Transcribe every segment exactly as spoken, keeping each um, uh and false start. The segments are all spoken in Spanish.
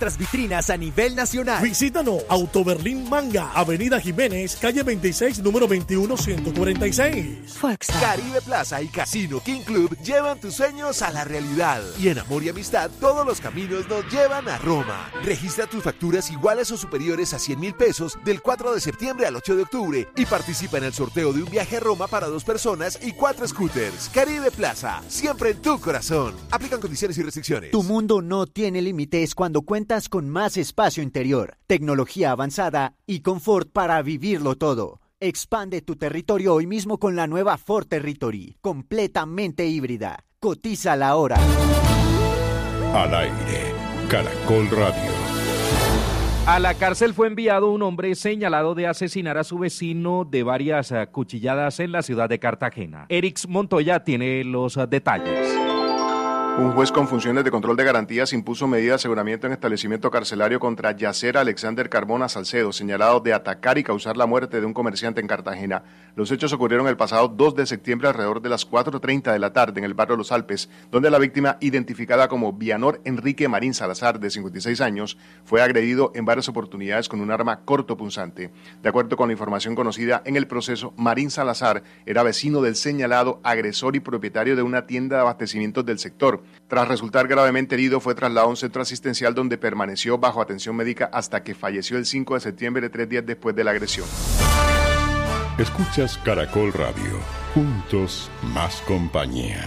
nuestras vitrinas a nivel nacional. Visítanos, Auto Berlín Manga, Avenida Jiménez, calle veintiséis, número veintiuno, ciento cuarenta y seis. Fuerza. Caribe Plaza y Casino King Club llevan tus sueños a la realidad. Y en Amor y Amistad, todos los caminos nos llevan a Roma. Registra tus facturas iguales o superiores a cien mil pesos del cuatro de septiembre al ocho de octubre y participa en el sorteo de un viaje a Roma para dos personas y cuatro scooters. Caribe Plaza, siempre en tu corazón. Aplican condiciones y restricciones. Tu mundo no tiene límites cuando cuentas con más espacio interior, tecnología avanzada y confort para vivirlo todo. Expande tu territorio hoy mismo con la nueva Ford Territory, completamente híbrida. Cotízala ahora. Al aire, Caracol Radio. A la cárcel fue enviado un hombre señalado de asesinar a su vecino de varias uh, cuchilladas en la ciudad de Cartagena. Erix Montoya tiene los uh, detalles. Un juez con funciones de control de garantías impuso medida de aseguramiento en establecimiento carcelario contra Yacer Alexander Carbona Salcedo, señalado de atacar y causar la muerte de un comerciante en Cartagena. Los hechos ocurrieron el pasado dos de septiembre alrededor de las cuatro treinta de la tarde en el barrio Los Alpes, donde la víctima, identificada como Vianor Enrique Marín Salazar, de cincuenta y seis años, fue agredido en varias oportunidades con un arma cortopunzante. De acuerdo con la información conocida en el proceso, Marín Salazar era vecino del señalado agresor y propietario de una tienda de abastecimientos del sector. Tras resultar gravemente herido, fue trasladado a un centro asistencial donde permaneció bajo atención médica hasta que falleció el cinco de septiembre, tres días después de la agresión. Escuchas Caracol Radio. Juntos, más compañía.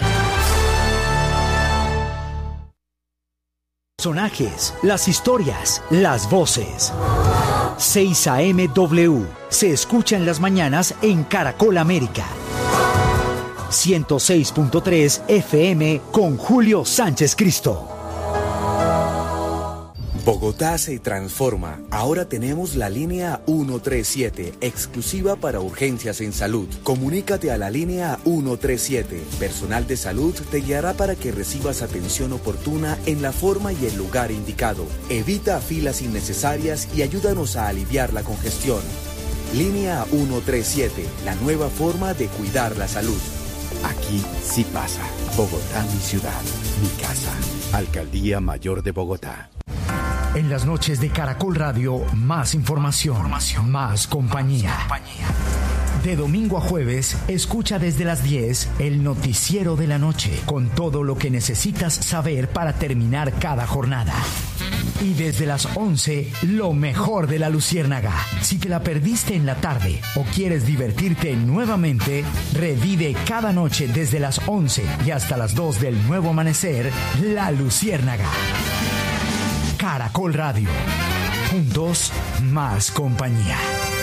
Personajes, las historias, las voces. seis A M W se escucha en las mañanas en Caracol América. ciento seis punto tres F M con Julio Sánchez Cristo. Bogotá se transforma. Ahora tenemos la línea ciento treinta y siete, exclusiva para urgencias en salud. Comunícate a la línea ciento treinta y siete. Personal de salud te guiará para que recibas atención oportuna en la forma y el lugar indicado. Evita filas innecesarias y ayúdanos a aliviar la congestión. Línea ciento treinta y siete, la nueva forma de cuidar la salud. Aquí sí pasa. Bogotá, mi ciudad, mi casa. Alcaldía Mayor de Bogotá. En las noches de Caracol Radio, más información, información. Más compañía. Más compañía. De domingo a jueves, escucha desde las diez el noticiero de la noche, con todo lo que necesitas saber para terminar cada jornada. Y desde las once, lo mejor de la Luciérnaga. Si te la perdiste en la tarde o quieres divertirte nuevamente, revive cada noche desde las once y hasta las dos del nuevo amanecer, La Luciérnaga. Caracol Radio. Juntos, más compañía.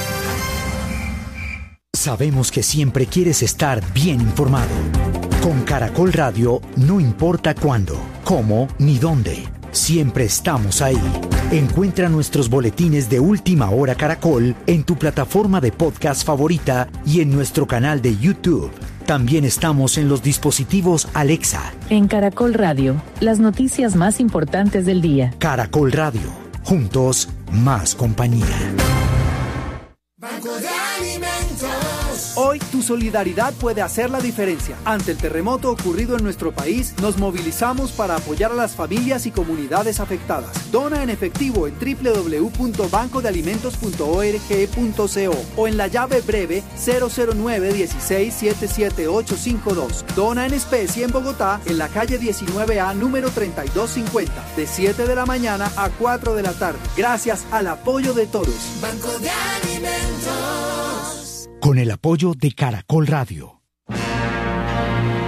Sabemos que siempre quieres estar bien informado. Con Caracol Radio, no importa cuándo, cómo ni dónde. Siempre estamos ahí. Encuentra nuestros boletines de Última Hora Caracol en tu plataforma de podcast favorita y en nuestro canal de YouTube. También estamos en los dispositivos Alexa. En Caracol Radio, las noticias más importantes del día. Caracol Radio. Juntos, más compañía. Banco de Alimentos. Hoy tu solidaridad puede hacer la diferencia. Ante el terremoto ocurrido en nuestro país, nos movilizamos para apoyar a las familias y comunidades afectadas. Dona en efectivo en doble u doble u doble u punto banco de alimentos punto org punto co o en la llave breve cero cero nueve dieciséis setenta y siete ochocientos cincuenta y dos. Dona en especie en Bogotá, en la calle diecinueve A, número treinta y dos cincuenta, de siete de la mañana a cuatro de la tarde. Gracias al apoyo de todos. Banco de Alimentos. Con el apoyo de Caracol Radio.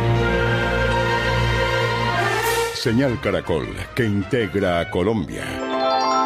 Señal Caracol, que integra a Colombia.